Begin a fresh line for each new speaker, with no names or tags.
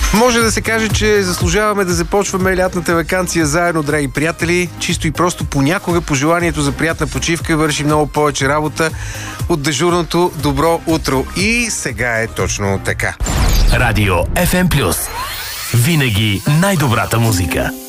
Може да се каже, че заслужаваме да започваме лятната ваканция заедно, драги приятели. Чисто и просто понякога пожеланието за приятна почивка върши много повече работа от дежурното добро утро. И сега е точно така.
Радио FM+. Винаги най-добрата музика.